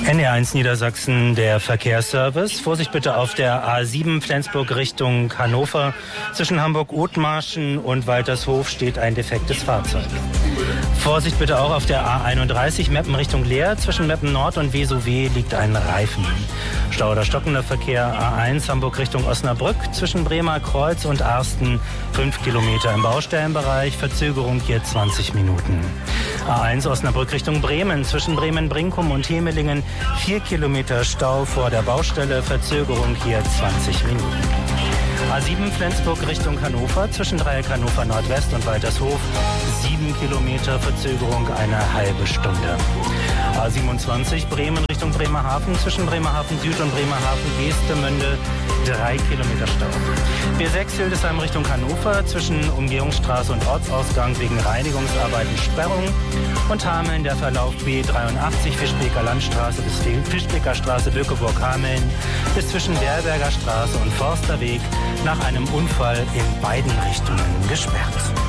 NDR1 Niedersachsen, der Verkehrsservice. Vorsicht bitte auf der A7 Flensburg Richtung Hannover. Zwischen Hamburg-Othmarschen und Waltershof steht ein defektes Fahrzeug. Vorsicht bitte auch auf der A31 Meppen Richtung Leer. Zwischen Meppen Nord und Vesuve liegt ein Reifen. Stau oder stockender Verkehr A1 Hamburg Richtung Osnabrück. Zwischen Bremer Kreuz und Arsten 5 Kilometer im Baustellenbereich. Verzögerung hier 20 Minuten. A1 Osnabrück Richtung Bremen. Zwischen Bremen-Brinkum und Hemelingen 4 Kilometer Stau vor der Baustelle. Verzögerung hier 20 Minuten. A7 Flensburg Richtung Hannover, zwischen Dreieck Hannover Nordwest und Waltershof 7 Kilometer, Verzögerung eine halbe Stunde. A27 Bremen Richtung Bremerhaven, zwischen Bremerhaven Süd und Bremerhaven Geestemünde 3 Kilometer Stau. B6 Hildesheim Richtung Hannover, zwischen Umgehungsstraße und Ortsausgang wegen Reinigungsarbeiten Sperrung. Und Hameln der Verlauf B83 Fischbeker Landstraße bis Fischbeker Straße Bökeburg-Hameln bis zwischen Berberger Straße und Forsterweg nach einem Unfall in beiden Richtungen gesperrt.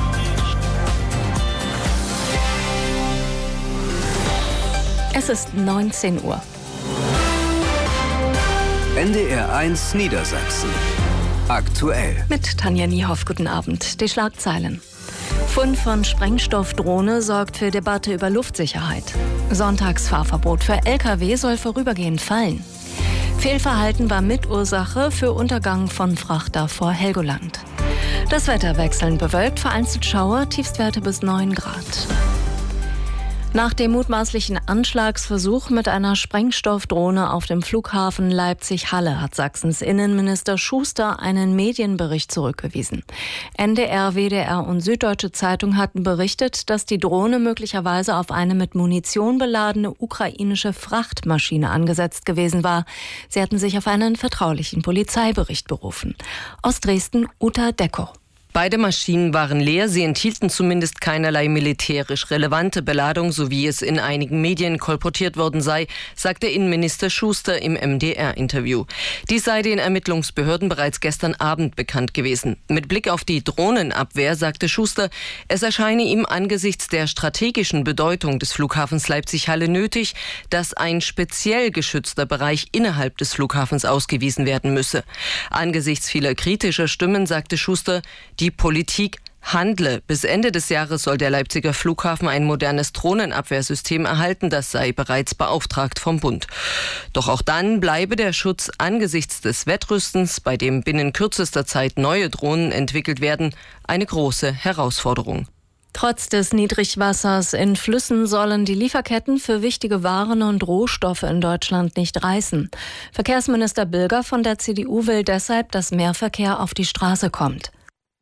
Es ist 19 Uhr. NDR1 Niedersachsen. Aktuell. Mit Tanja Niehoff, guten Abend. Die Schlagzeilen. Fund von Sprengstoffdrohne sorgt für Debatte über Luftsicherheit. Sonntagsfahrverbot für Lkw soll vorübergehend fallen. Fehlverhalten war Mitursache für Untergang von Frachter vor Helgoland. Das Wetter wechselnd bewölkt, vereinzelt Schauer, Tiefstwerte bis 9 Grad. Nach dem mutmaßlichen Anschlagsversuch mit einer Sprengstoffdrohne auf dem Flughafen Leipzig-Halle hat Sachsens Innenminister Schuster einen Medienbericht zurückgewiesen. NDR, WDR und Süddeutsche Zeitung hatten berichtet, dass die Drohne möglicherweise auf eine mit Munition beladene ukrainische Frachtmaschine angesetzt gewesen war. Sie hatten sich auf einen vertraulichen Polizeibericht berufen. Aus Dresden, Uta Decker. Beide Maschinen waren leer, sie enthielten zumindest keinerlei militärisch relevante Beladung, so wie es in einigen Medien kolportiert worden sei, sagte Innenminister Schuster im MDR-Interview. Dies sei den Ermittlungsbehörden bereits gestern Abend bekannt gewesen. Mit Blick auf die Drohnenabwehr sagte Schuster, es erscheine ihm angesichts der strategischen Bedeutung des Flughafens Leipzig-Halle nötig, dass ein speziell geschützter Bereich innerhalb des Flughafens ausgewiesen werden müsse. Angesichts vieler kritischer Stimmen sagte Schuster, die Politik handle. Bis Ende des Jahres soll der Leipziger Flughafen ein modernes Drohnenabwehrsystem erhalten. Das sei bereits beauftragt vom Bund. Doch auch dann bleibe der Schutz angesichts des Wettrüstens, bei dem binnen kürzester Zeit neue Drohnen entwickelt werden, eine große Herausforderung. Trotz des Niedrigwassers in Flüssen sollen die Lieferketten für wichtige Waren und Rohstoffe in Deutschland nicht reißen. Verkehrsminister Bilger von der CDU will deshalb, dass mehr Verkehr auf die Straße kommt.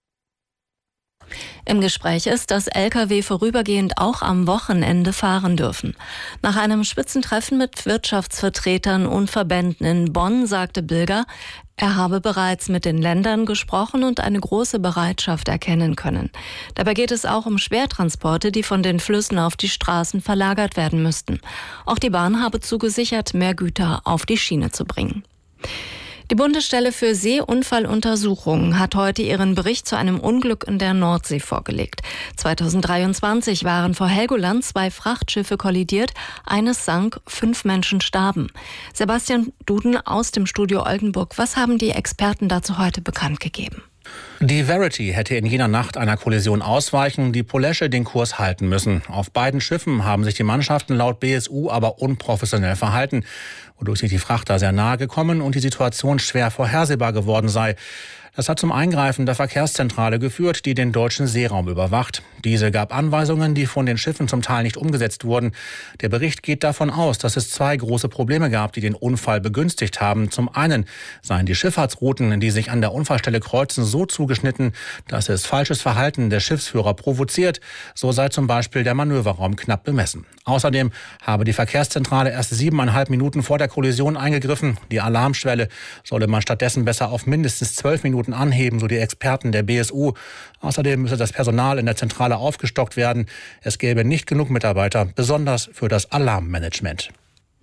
Im Gespräch ist, dass Lkw vorübergehend auch am Wochenende fahren dürfen. Nach einem Spitzentreffen mit Wirtschaftsvertretern und Verbänden in Bonn sagte Bilger, er habe bereits mit den Ländern gesprochen und eine große Bereitschaft erkennen können. Dabei geht es auch um Schwertransporte, die von den Flüssen auf die Straßen verlagert werden müssten. Auch die Bahn habe zugesichert, mehr Güter auf die Schiene zu bringen. Die Bundesstelle für Seeunfalluntersuchungen hat heute ihren Bericht zu einem Unglück in der Nordsee vorgelegt. 2023 waren vor Helgoland 2 Frachtschiffe kollidiert, eines sank, 5 Menschen starben. Sebastian Duden aus dem Studio Oldenburg, was haben die Experten dazu heute bekannt gegeben? Die Verity hätte in jener Nacht einer Kollision ausweichen, die Polesche den Kurs halten müssen. Auf beiden Schiffen haben sich die Mannschaften laut BSU aber unprofessionell verhalten, wodurch sich die Frachter sehr nahe gekommen und die Situation schwer vorhersehbar geworden sei. Das hat zum Eingreifen der Verkehrszentrale geführt, die den deutschen Seeraum überwacht. Diese gab Anweisungen, die von den Schiffen zum Teil nicht umgesetzt wurden. Der Bericht geht davon aus, dass es 2 große Probleme gab, die den Unfall begünstigt haben. Zum einen seien die Schifffahrtsrouten, die sich an der Unfallstelle kreuzen, so zugeschnitten, dass es falsches Verhalten der Schiffsführer provoziert. So sei zum Beispiel der Manöverraum knapp bemessen. Außerdem habe die Verkehrszentrale erst 7,5 Minuten vor der Kollision eingegriffen. Die Alarmschwelle solle man stattdessen besser auf mindestens 12 Minuten anheben, so die Experten der BSU. Außerdem müsse das Personal in der Zentrale aufgestockt werden. Es gäbe nicht genug Mitarbeiter, besonders für das Alarmmanagement.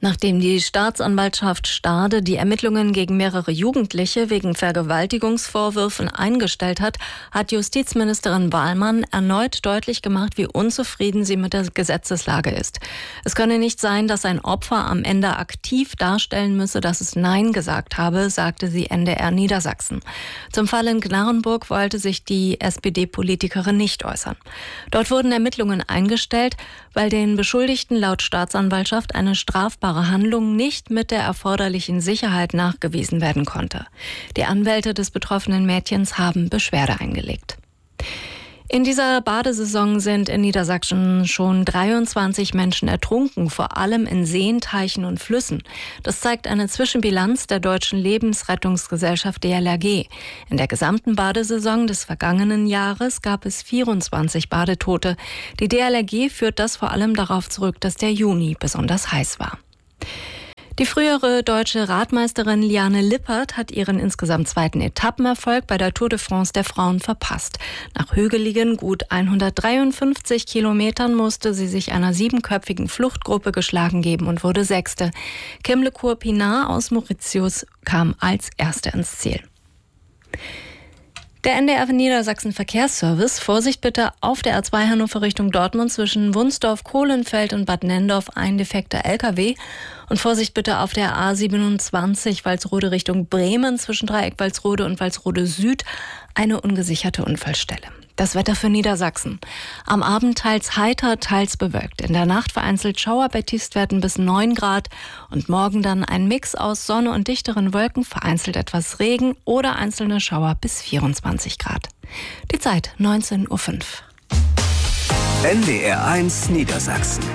Nachdem die Staatsanwaltschaft Stade die Ermittlungen gegen mehrere Jugendliche wegen Vergewaltigungsvorwürfen eingestellt hat, hat Justizministerin Wahlmann erneut deutlich gemacht, wie unzufrieden sie mit der Gesetzeslage ist. Es könne nicht sein, dass ein Opfer am Ende aktiv darstellen müsse, dass es Nein gesagt habe, sagte sie NDR Niedersachsen. Zum Fall in Gnarrenburg wollte sich die SPD-Politikerin nicht äußern. Dort wurden Ermittlungen eingestellt, weil den Beschuldigten laut Staatsanwaltschaft eine strafbare Handlung nicht mit der erforderlichen Sicherheit nachgewiesen werden konnte. Die Anwälte des betroffenen Mädchens haben Beschwerde eingelegt. In dieser Badesaison sind in Niedersachsen schon 23 Menschen ertrunken, vor allem in Seen, Teichen und Flüssen. Das zeigt eine Zwischenbilanz der Deutschen Lebensrettungsgesellschaft DLRG. In der gesamten Badesaison des vergangenen Jahres gab es 24 Badetote. Die DLRG führt das vor allem darauf zurück, dass der Juni besonders heiß war. Die frühere deutsche Radmeisterin Liane Lippert hat ihren insgesamt zweiten Etappenerfolg bei der Tour de France der Frauen verpasst. Nach hügeligen gut 153 Kilometern musste sie sich einer 7-köpfigen Fluchtgruppe geschlagen geben und wurde Sechste. Kim Lecour-Pinard aus Mauritius kam als Erste ins Ziel. Der NDR Niedersachsen Verkehrsservice, Vorsicht bitte auf der A2 Hannover Richtung Dortmund zwischen Wunsdorf, Kohlenfeld und Bad Nendorf ein defekter LKW. Und Vorsicht bitte auf der A27 Walsrode Richtung Bremen zwischen Dreieck Walsrode und Walsrode Süd eine ungesicherte Unfallstelle. Das Wetter für Niedersachsen. Am Abend teils heiter, teils bewölkt. In der Nacht vereinzelt Schauer bei Tiefstwerten bis 9 Grad. Und morgen dann ein Mix aus Sonne und dichteren Wolken, vereinzelt etwas Regen oder einzelne Schauer bis 24 Grad. Die Zeit 19:05 Uhr. NDR 1 Niedersachsen.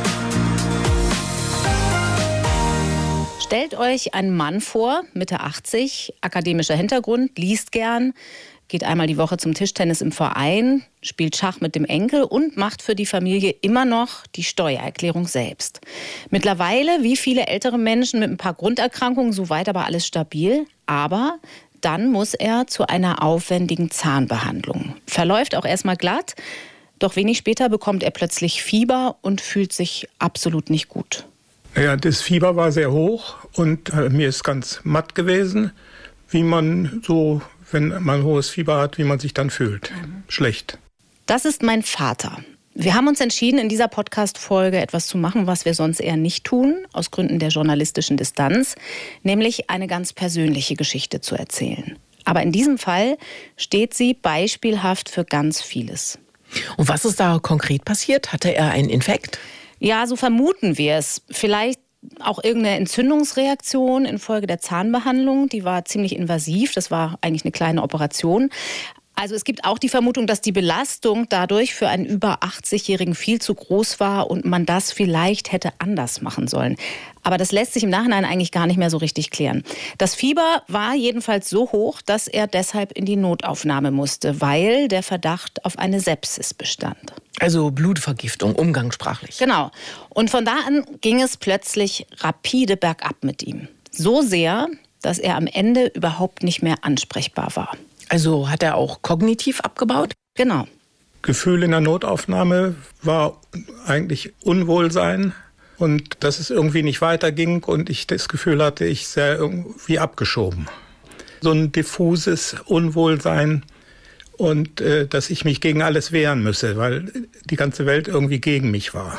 Stellt euch einen Mann vor, Mitte 80, akademischer Hintergrund, liest gern, geht einmal die Woche zum Tischtennis im Verein, spielt Schach mit dem Enkel und macht für die Familie immer noch die Steuererklärung selbst. Mittlerweile, wie viele ältere Menschen mit ein paar Grunderkrankungen, soweit aber alles stabil. Aber dann muss er zu einer aufwendigen Zahnbehandlung. Verläuft auch erstmal glatt, doch wenig später bekommt er plötzlich Fieber und fühlt sich absolut nicht gut. Ja, das Fieber war sehr hoch und mir ist ganz matt gewesen, wie man so, wenn man hohes Fieber hat, wie man sich dann fühlt. Schlecht. Das ist mein Vater. Wir haben uns entschieden, in dieser Podcast-Folge etwas zu machen, was wir sonst eher nicht tun, aus Gründen der journalistischen Distanz, nämlich eine ganz persönliche Geschichte zu erzählen. Aber in diesem Fall steht sie beispielhaft für ganz vieles. Und was ist da konkret passiert? Hatte er einen Infekt? Ja, so vermuten wir es. Vielleicht auch irgendeine Entzündungsreaktion infolge der Zahnbehandlung. Die war ziemlich invasiv. Das war eigentlich eine kleine Operation. Also es gibt auch die Vermutung, dass die Belastung dadurch für einen über 80-Jährigen viel zu groß war und man das vielleicht hätte anders machen sollen. Aber das lässt sich im Nachhinein eigentlich gar nicht mehr so richtig klären. Das Fieber war jedenfalls so hoch, dass er deshalb in die Notaufnahme musste, weil der Verdacht auf eine Sepsis bestand. Also Blutvergiftung, umgangssprachlich. Genau. Und von da an ging es plötzlich rapide bergab mit ihm. So sehr, dass er am Ende überhaupt nicht mehr ansprechbar war. Also hat er auch kognitiv abgebaut? Genau. Gefühl in der Notaufnahme war eigentlich Unwohlsein und dass es irgendwie nicht weiterging und ich das Gefühl hatte, ich sei irgendwie abgeschoben. So ein diffuses Unwohlsein und dass ich mich gegen alles wehren müsse, weil die ganze Welt irgendwie gegen mich war.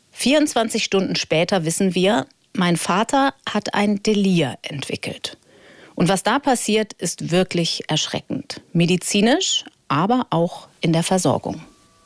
24 Stunden später wissen wir, mein Vater hat ein Delir entwickelt. Und was da passiert, ist wirklich erschreckend. Medizinisch, aber auch in der Versorgung.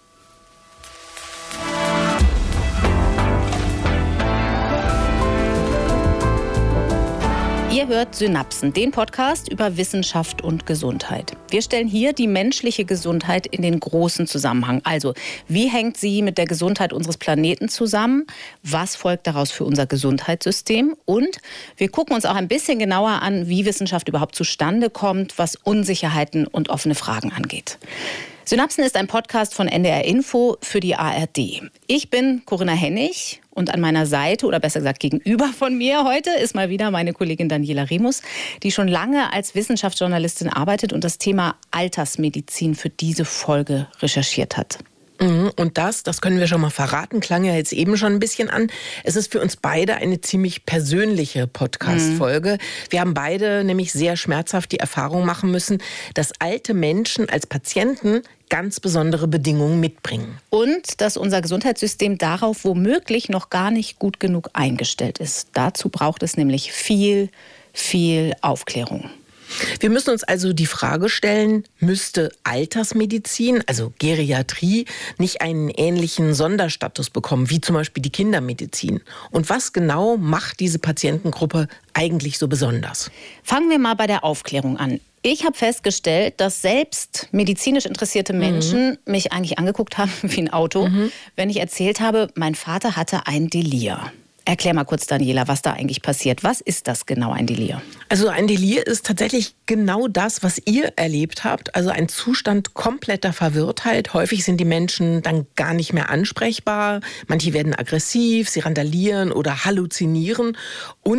Ihr hört Synapsen, den Podcast über Wissenschaft und Gesundheit. Wir stellen hier die menschliche Gesundheit in den großen Zusammenhang. Also, wie hängt sie mit der Gesundheit unseres Planeten zusammen? Was folgt daraus für unser Gesundheitssystem? Und wir gucken uns auch ein bisschen genauer an, wie Wissenschaft überhaupt zustande kommt, was Unsicherheiten und offene Fragen angeht. Synapsen ist ein Podcast von NDR Info für die ARD. Ich bin Corinna Hennig und an meiner Seite, oder besser gesagt gegenüber von mir heute, ist mal wieder meine Kollegin Daniela Remus, die schon lange als Wissenschaftsjournalistin arbeitet und das Thema Altersmedizin für diese Folge recherchiert hat. Und das können wir schon mal verraten, klang ja jetzt eben schon ein bisschen an. Es ist für uns beide eine ziemlich persönliche Podcast-Folge. Wir haben beide nämlich sehr schmerzhaft die Erfahrung machen müssen, dass alte Menschen als Patienten ganz besondere Bedingungen mitbringen. Und dass unser Gesundheitssystem darauf womöglich noch gar nicht gut genug eingestellt ist. Dazu braucht es nämlich viel Aufklärung. Wir müssen uns also die Frage stellen, müsste Altersmedizin, also Geriatrie, nicht einen ähnlichen Sonderstatus bekommen, wie zum Beispiel die Kindermedizin? Und was genau macht diese Patientengruppe eigentlich so besonders? Fangen wir mal bei der Aufklärung an. Ich habe festgestellt, dass selbst medizinisch interessierte Menschen mich eigentlich angeguckt haben wie ein Auto, wenn ich erzählt habe, mein Vater hatte ein Delir. Erklär mal kurz, Daniela, was da eigentlich passiert. Was ist das genau, ein Delir? Also ein Delir ist tatsächlich genau das, was ihr erlebt habt. Also ein Zustand kompletter Verwirrtheit. Häufig sind die Menschen dann gar nicht mehr ansprechbar. Manche werden aggressiv, sie randalieren oder halluzinieren. Und